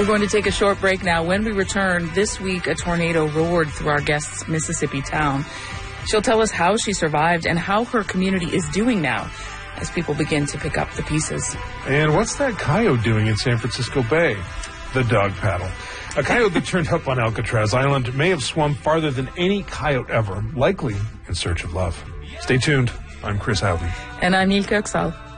We're going to take a short break now. When we return, this week a tornado roared through our guest's Mississippi town. She'll tell us how she survived and how her community is doing now as people begin to pick up the pieces. And what's that coyote doing in San Francisco Bay? The dog paddle. A coyote that turned up on Alcatraz Island may have swum farther than any coyote ever, likely in search of love. Stay tuned. I'm Chris Houghton. And I'm Neil Kirksall.